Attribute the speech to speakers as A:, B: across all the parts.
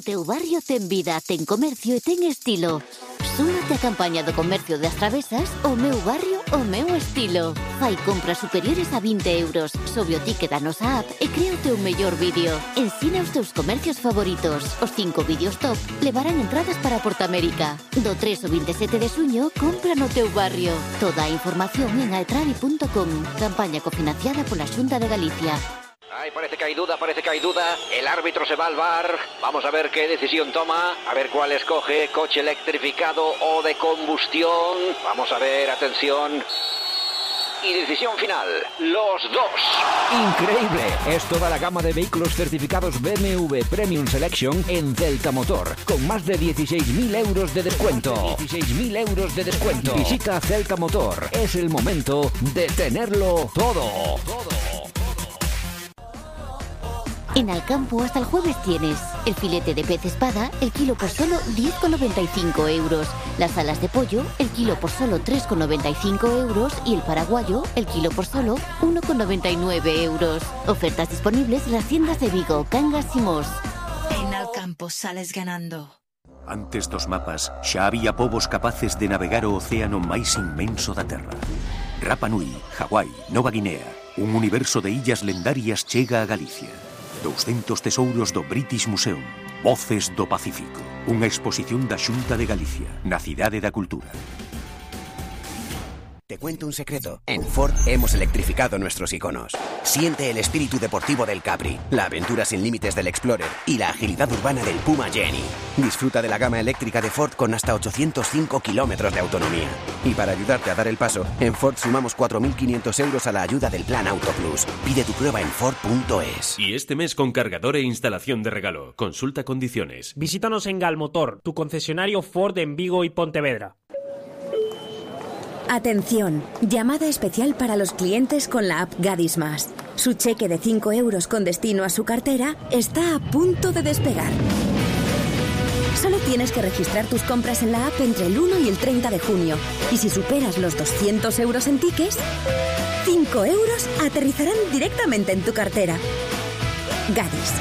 A: Teu barrio ten vida, ten comercio e ten estilo. Súmate á campaña do comercio das Travesas O meu barrio, o meu estilo. Fai compras superiores a 20 euros. Sobe o ticket da nosa app e crea o teu mellor vídeo. Ensina os teus comercios favoritos. Os 5 vídeos top levarán entradas para Portamérica. Do 3 ao 27 de xuño, compra no teu barrio. Toda a información en aetravi.com. Campaña cofinanciada pola Xunta de Galicia.
B: Ay, parece que hay duda. El árbitro se va al VAR. Vamos a ver qué decisión toma. A ver cuál escoge. Coche electrificado o de combustión. Vamos a ver, atención. Y decisión final, los dos.
C: Increíble, es toda la gama de vehículos certificados BMW Premium Selection en Celta Motor, con más de 16.000 euros de descuento. 16.000 euros de descuento. Visita Celta Motor, es el momento de tenerlo todo.
A: En Alcampo hasta el jueves tienes el filete de pez espada, el kilo por solo 10,95 euros. Las alas de pollo, el kilo por solo 3,95 euros. Y el paraguayo, el kilo por solo 1,99 euros. Ofertas disponibles en las tiendas de Vigo, Cangas y Mos.
D: En Alcampo sales ganando.
E: Antes dos mapas, xa había povos capaces de navegar o océano máis inmenso da Terra. Rapa Nui, Hawái, Nova Guinea, un universo de illas lendarias chega a Galicia. 200 tesouros do British Museum. Voces do Pacífico. Unha exposición da Xunta de Galicia, na Cidade da Cultura.
F: Te cuento un secreto. En Ford hemos electrificado nuestros iconos. Siente el espíritu deportivo del Capri, la aventura sin límites del Explorer y la agilidad urbana del Puma Jenny. Disfruta de la gama eléctrica de Ford con hasta 805 kilómetros de autonomía. Y para ayudarte a dar el paso, en Ford sumamos 4.500 euros a la ayuda del Plan Auto Plus. Pide tu prueba en Ford.es.
G: Y este mes con cargador e instalación de regalo. Consulta condiciones.
H: Visítanos en Galmotor, tu concesionario Ford en Vigo y Pontevedra.
I: Atención, llamada especial para los clientes con la app Gadis Más. Su cheque de 5 euros con destino a su cartera está a punto de despegar. Solo tienes que registrar tus compras en la app entre el 1 y el 30 de junio. Y si superas los 200 euros en tickets, 5 euros aterrizarán directamente en tu cartera. Gadis.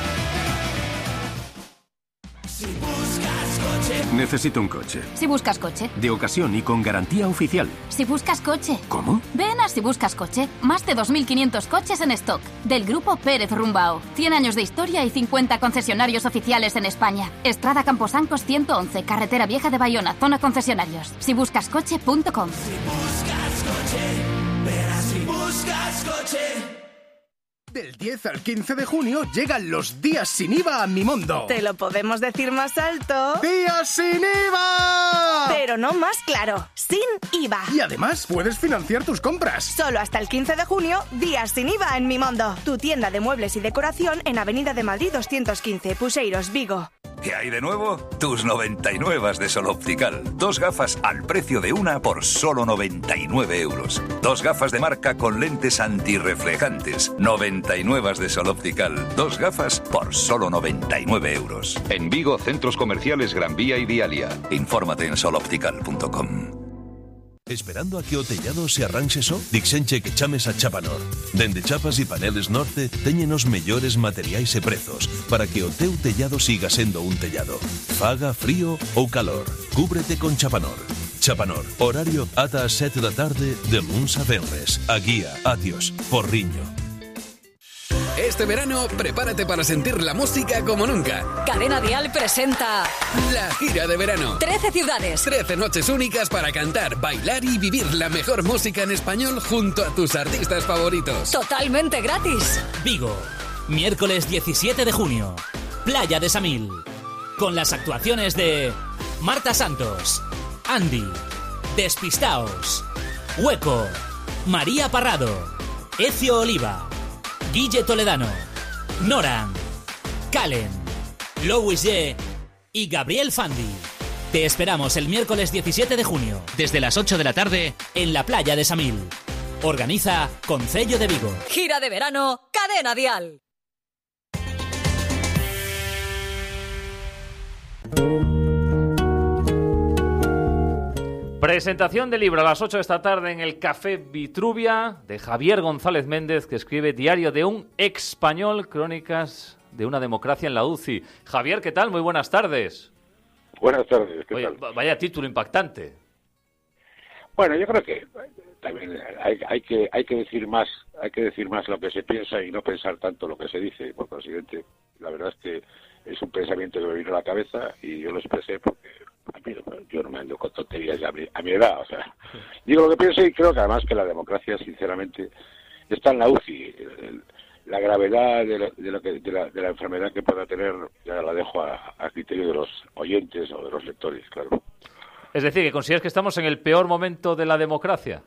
E: Necesito un coche.
J: Si buscas coche.
E: De ocasión y con garantía oficial.
J: Si buscas coche.
E: ¿Cómo?
J: Ven a Si Buscas Coche. Más de 2.500 coches en stock. Del grupo Pérez Rumbao. 100 años de historia y 50 concesionarios oficiales en España. Estrada Camposancos 111, Carretera Vieja de Bayona, zona concesionarios. sibuscascoche.com.
K: Si buscas coche, verás Si Buscas Coche.
L: Del 10 al 15 de junio llegan los días sin IVA a Mimondo.
M: Te lo podemos decir más alto.
L: ¡Días sin IVA!
M: Pero no más claro, sin IVA.
L: Y además puedes financiar tus compras.
M: Solo hasta el 15 de junio, días sin IVA en Mimondo. Tu tienda de muebles y decoración en Avenida de Madrid 215, Puseiros, Vigo.
N: ¿Qué hay de nuevo? Tus 99 de Sol Optical. 2 gafas al precio de una por solo 99 euros. 2 gafas de marca con lentes antirreflejantes. 99 de Sol Optical. 2 gafas por solo 99 euros.
O: En Vigo, centros comerciales Gran Vía y Dialia.
N: Infórmate en soloptical.com.
P: Esperando a que o tellado se arranxe só? Dixenche que chames a Chapanor. Dende Chapas e Paneles Norte teñen os mellores materiais e prezos para que o teu tellado siga sendo un tellado. Faga frío ou calor, cúbrete con Chapanor. Chapanor, horario ata as 7 da tarde de luns a venres. A Guía, Atios, Porriño.
Q: Este verano, prepárate para sentir la música como nunca.
R: Cadena Dial presenta
Q: la gira de verano.
R: 13 ciudades.
Q: 13 noches únicas para cantar, bailar y vivir la mejor música en español junto a tus artistas favoritos.
R: Totalmente gratis.
S: Vigo, miércoles 17 de junio. Playa de Samil. Con las actuaciones de Marta Santos, Andy, Despistaos, Hueco, María Parrado, Ecio Oliva, Guille Toledano, Noran, Calen, Louis G y Gabriel Fandi. Te esperamos el miércoles 17 de junio, desde las 8 de la tarde, en la playa de Samil. Organiza Concello de Vigo.
R: Gira de verano, Cadena Dial.
T: Presentación del libro a las 8 de esta tarde en el Café Vitruvia de Javier González Méndez, que escribe Diario de un Español, crónicas de una democracia en la UCI. Javier, ¿qué tal? Muy buenas tardes.
U: Buenas tardes, ¿qué tal?
T: Vaya título impactante.
U: Bueno, yo creo que también hay que decir más lo que se piensa y no pensar tanto lo que se dice. Por consiguiente, la verdad es que es un pensamiento que me vino a la cabeza y yo lo expresé porque yo no me ando con tonterías ya a mi edad. O sea, digo lo que pienso y creo que además que la democracia, sinceramente, está en la UCI. La gravedad de la enfermedad que pueda tener ya la dejo a criterio de los oyentes o de los lectores, claro.
T: Es decir, ¿que consideras que estamos en el peor momento de la democracia?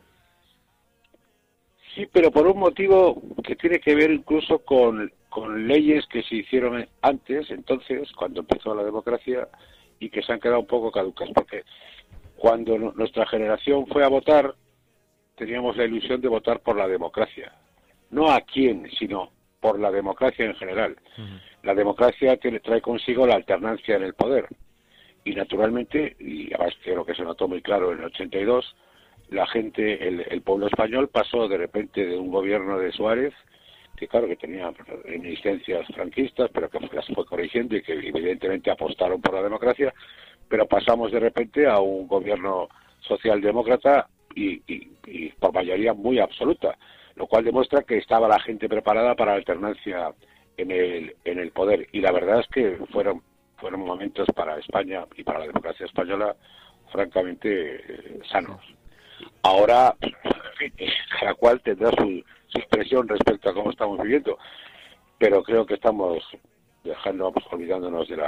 U: Sí, pero por un motivo que tiene que ver incluso con leyes que se hicieron antes, entonces, cuando empezó la democracia, y que se han quedado un poco caducas, porque cuando nuestra generación fue a votar, teníamos la ilusión de votar por la democracia. No a quién, sino por la democracia en general. La democracia trae consigo la alternancia en el poder. Y naturalmente, y además creo que se notó muy claro en el 82, la gente, el pueblo español pasó de repente de un gobierno de Suárez, que claro que tenía reminiscencias franquistas, pero que las fue corrigiendo y que evidentemente apostaron por la democracia, pero pasamos de repente a un gobierno socialdemócrata y por mayoría muy absoluta, lo cual demuestra que estaba la gente preparada para la alternancia en el poder. Y la verdad es que fueron momentos para España y para la democracia española francamente sanos. Ahora, en fin, cada cual tendrá su expresión respecto a cómo estamos viviendo, pero creo que estamos olvidándonos de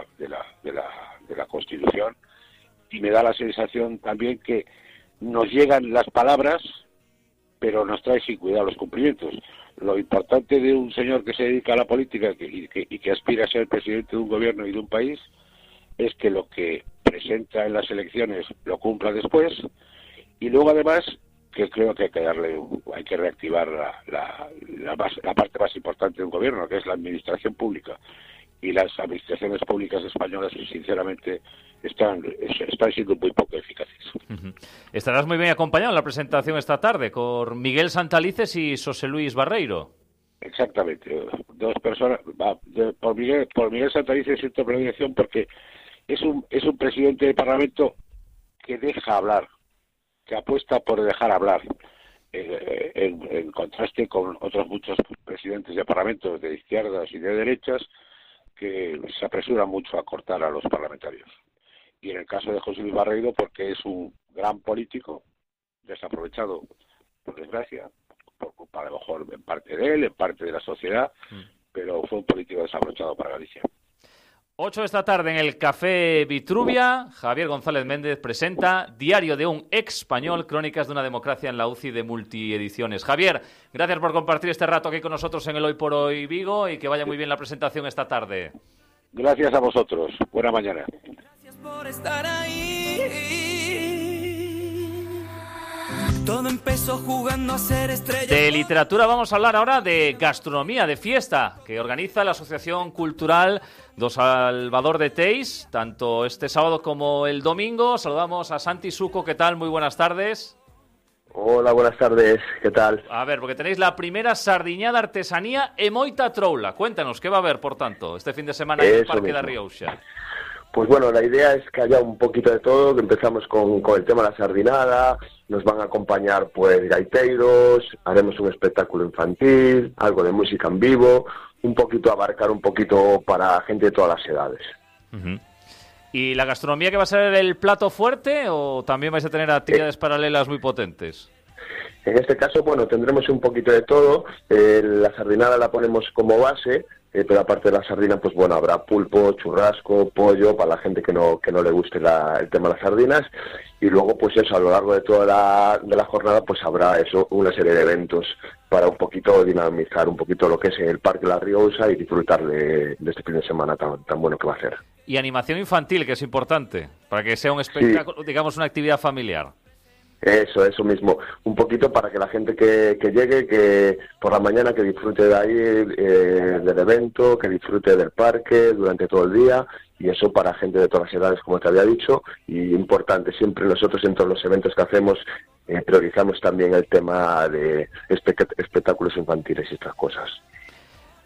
U: la Constitución, y me da la sensación también que nos llegan las palabras, pero nos trae sin cuidado los cumplimientos. Lo importante de un señor que se dedica a la política y que aspira a ser presidente de un gobierno y de un país es que lo que presenta en las elecciones lo cumpla después, y luego además que creo que hay que reactivar la parte más importante de un gobierno, que es la administración pública. Y las administraciones públicas españolas, sinceramente, están siendo muy poco eficaces.
T: Estarás muy bien acompañado en la presentación esta tarde con Miguel Santalices y José Luis Barreiro.
U: Exactamente, dos personas. Por Miguel Santalices siento predilección porque es un presidente del Parlamento que deja hablar, que apuesta por dejar hablar, en contraste con otros muchos presidentes de parlamentos de izquierdas y de derechas que se apresuran mucho a cortar a los parlamentarios. Y en el caso de José Luis Barreiro, porque es un gran político, desaprovechado, por desgracia, por culpa a lo mejor en parte de él, en parte de la sociedad, pero fue un político desaprovechado para Galicia.
T: 8 de esta tarde en el Café Vitruvia, Javier González Méndez presenta Diario de un ex español, crónicas de una democracia en la UCI de Multiediciones. Javier, gracias por compartir este rato aquí con nosotros en el Hoy por Hoy Vigo y que vaya muy bien la presentación esta tarde.
U: Gracias a vosotros. Buena mañana.
K: Gracias por estar ahí. Todo empezó jugando a ser estrella.
T: De literatura vamos a hablar ahora de gastronomía, de fiesta, que organiza la Asociación Cultural do Salvador de Teis, tanto este sábado como el domingo. Saludamos a Santi Suco, ¿qué tal? Muy buenas tardes.
V: Hola, buenas tardes, ¿qué tal?
T: A ver, porque tenéis la primera sardiñada artesanía e moita troula. Cuéntanos, ¿qué va a haber, por tanto, este fin de semana en el Parque da Riouxa?
V: Pues bueno, la idea es que haya un poquito de todo, que empezamos con el tema de la sardinada, nos van a acompañar pues gaiteiros, haremos un espectáculo infantil, algo de música en vivo, un poquito abarcar un poquito para gente de todas las edades.
T: ¿Y la gastronomía que va a ser el plato fuerte o también vais a tener actividades paralelas muy potentes?
V: En este caso, bueno, tendremos un poquito de todo, la sardinada la ponemos como base, pero aparte de la sardina, pues bueno, habrá pulpo, churrasco, pollo, para la gente que no le guste el tema de las sardinas, y luego pues eso, a lo largo de toda la jornada, pues habrá eso, una serie de eventos para un poquito dinamizar un poquito lo que es el Parque La Riouxa y disfrutar de este fin de semana tan bueno que va a ser.
T: Y animación infantil, que es importante, para que sea un espectáculo, sí, digamos una actividad familiar.
V: Eso mismo, un poquito para que la gente que llegue, que por la mañana que disfrute de ahí, del evento, que disfrute del parque durante todo el día, y eso para gente de todas las edades, como te había dicho, y importante, siempre nosotros en todos los eventos que hacemos priorizamos también el tema de espectáculos infantiles y estas cosas.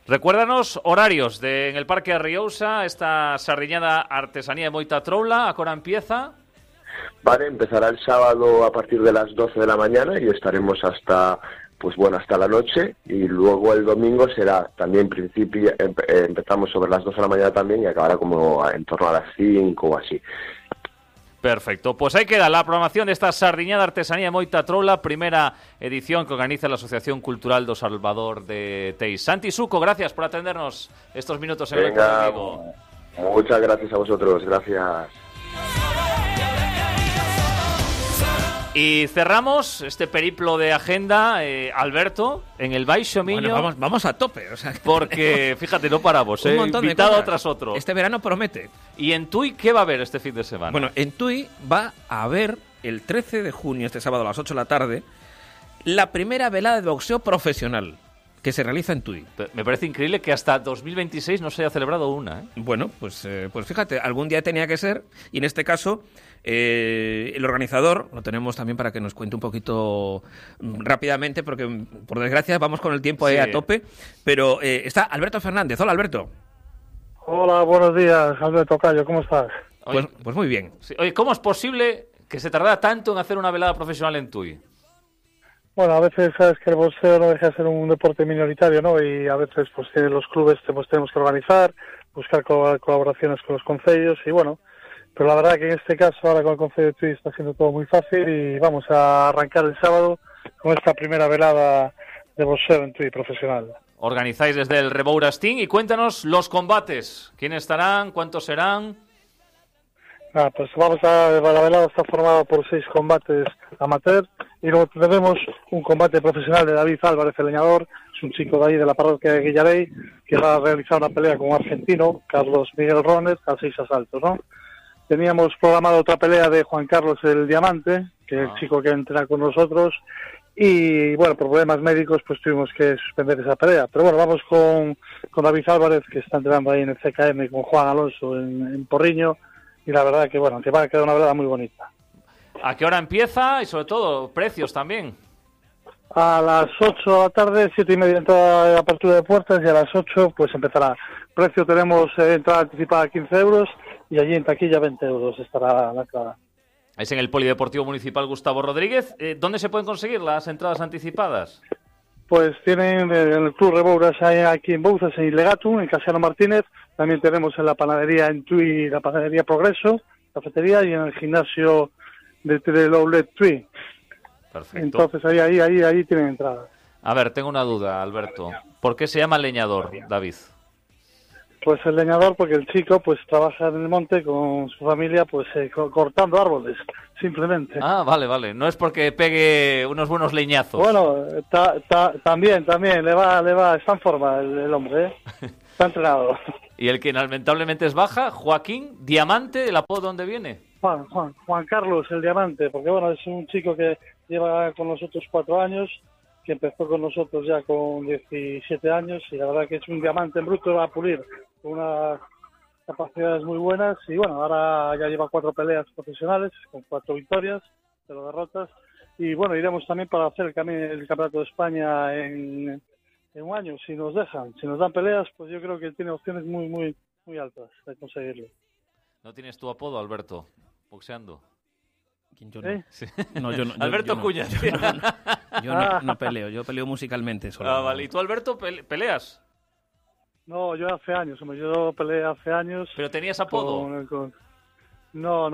T: Recuérdanos horarios en el Parque Arriousa, esta sardiñada artesanía de Moita Troula, ¿a qué hora empieza?
V: Vale, empezará el sábado a partir de las 12 de la mañana y estaremos hasta la noche, y luego el domingo será también empezamos sobre las 12 de la mañana también y acabará como en torno a las 5 o así.
T: Perfecto, pues ahí queda la programación de esta sardiñada artesanía de Moita Troula, primera edición que organiza la Asociación Cultural do Salvador de Teis. Santi Suco, gracias por atendernos estos minutos en el Vigo.
V: Muchas gracias a vosotros, gracias.
T: Y cerramos este periplo de agenda, Alberto, en el Baixo Miño.
B: Bueno, vamos a tope. O sea,
T: porque, fíjate, no paramos,
B: un montón
T: invitado
B: de cosas
T: tras otro.
B: Este verano promete.
T: ¿Y en Tui qué va a haber este fin de semana?
B: Bueno, en Tui va a haber el 13 de junio, este sábado a las 8 de la tarde, la primera velada de boxeo profesional que se realiza en Tui.
T: Me parece increíble que hasta 2026 no se haya celebrado una, ¿eh?
B: Bueno, pues fíjate, algún día tenía que ser, y en este caso el organizador, lo tenemos también para que nos cuente un poquito rápidamente, porque por desgracia vamos con el tiempo ahí a tope, pero está Alberto Fernández. Hola, Alberto.
C: Hola, buenos días, Alberto Cayo, ¿cómo estás?
B: Pues muy bien.
T: Sí. Oye, ¿cómo es posible que se tardara tanto en hacer una velada profesional en Tui?
C: Bueno, a veces sabes que el boxeo no deja de ser un deporte minoritario, ¿no? Y a veces pues los clubes tenemos que organizar, buscar colaboraciones con los concellos y bueno, pero la verdad que en este caso ahora con el concello de Tui está siendo todo muy fácil y vamos a arrancar el sábado con esta primera velada de boxeo en Tui profesional.
T: Organizáis desde el Rebourastín y cuéntanos los combates. ¿Quiénes estarán? ¿Cuántos serán?
C: Pues la velada está formada por 6 combates amateur y luego tenemos un combate profesional de David Álvarez, el leñador, es un chico de ahí de la parroquia de Guillarey, que va a realizar una pelea con un argentino, Carlos Miguel Rones, a 6 asaltos, ¿no? Teníamos programado otra pelea de Juan Carlos el Diamante, que es el chico que entrena con nosotros, y bueno, por problemas médicos pues tuvimos que suspender esa pelea, pero bueno, vamos con David Álvarez, que está entrenando ahí en el CKM con Juan Alonso en Porriño, y la verdad que bueno, que va a quedar una velada muy bonita.
T: ¿A qué hora empieza? Y sobre todo, precios también.
C: A las 8 de la tarde, 7:30 entrada de apertura de puertas, y a las 8 pues empezará. Precio tenemos entrada anticipada 15 euros y allí en taquilla 20 euros estará la entrada.
T: Es en el Polideportivo Municipal Gustavo Rodríguez. ¿Dónde se pueden conseguir las entradas anticipadas?
C: Pues tienen en el Club Rebouras aquí en Bouzas, en Ilegatum, en Casiano Martínez. También tenemos en la panadería en Tui, la panadería Progreso, cafetería, y en el gimnasio del Outlet Tui.
T: Perfecto.
C: Entonces ahí tienen entrada.
T: A ver, tengo una duda, Alberto. ¿Por qué se llama leñador, David?
C: Pues el leñador porque el chico pues trabaja en el monte con su familia pues cortando árboles, simplemente.
T: Ah, vale. No es porque pegue unos buenos leñazos.
C: Bueno, también, le va, está en forma el hombre, ¿eh? Está entrenado.
T: ¿Y el que lamentablemente es baja, Joaquín Diamante, el apodo dónde viene?
C: Juan Carlos, el Diamante, porque bueno, es un chico que lleva con nosotros 4 años, que empezó con nosotros ya con 17 años, y la verdad que es un diamante en bruto, va a pulir, con unas capacidades muy buenas, y bueno, ahora ya lleva 4 peleas profesionales, con 4 victorias, 0 derrotas, y bueno, iremos también para hacer el Campeonato de España en un año, si nos dejan, si nos dan peleas, pues yo creo que tiene opciones muy altas de conseguirlo.
T: ¿No tienes tu apodo, Alberto, boxeando?
B: Yo no.
C: ¿Eh?
B: Sí. No, yo no.
T: Alberto
B: yo
T: Cuñas.
B: Yo no peleo, yo peleo musicalmente solo.
T: Ah, vale. ¿Y tú, Alberto, peleas?
C: No, yo hace años, yo peleé hace años.
T: ¿Pero tenías apodo?
C: No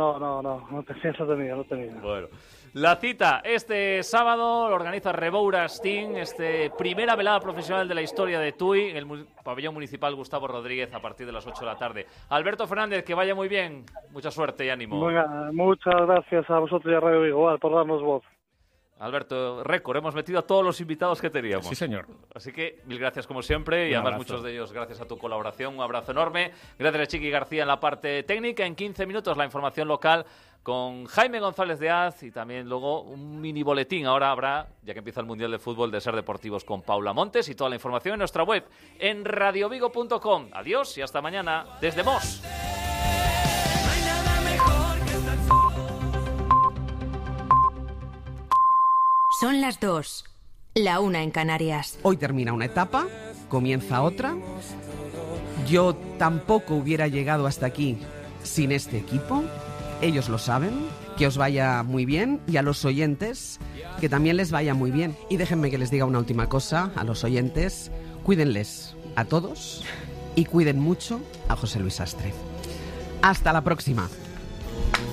C: tenía.
T: Bueno, la cita este sábado lo organiza Rebourastín, primera velada profesional de la historia de Tui, en el pabellón municipal Gustavo Rodríguez a partir de las 8 de la tarde. Alberto Fernández, que vaya muy bien, mucha suerte y ánimo.
C: Venga, muchas gracias a vosotros y a Radio Vigo por darnos voz.
T: Alberto, récord, hemos metido a todos los invitados que teníamos.
B: Sí, señor.
T: Así que mil gracias como siempre, y además muchos de ellos gracias a tu colaboración. Un abrazo enorme. Gracias a Chiqui García en la parte técnica. En 15 minutos la información local con Jaime González de Az, y también luego un mini boletín. Ahora habrá, ya que empieza el Mundial de Fútbol, de Ser Deportivos con Paula Montes, y toda la información en nuestra web en radiovigo.com. Adiós y hasta mañana desde Mos.
W: Son las 2, la 1 en Canarias.
X: Hoy termina una etapa
A: comienza otra. Yo tampoco hubiera llegado hasta aquí sin este equipo. Ellos lo saben. Que os vaya muy bien, y a los oyentes que también les vaya muy bien. Y déjenme que les diga una última cosa a los oyentes: cuídenles a todos y cuiden mucho a José Luis Sastre. Hasta la próxima.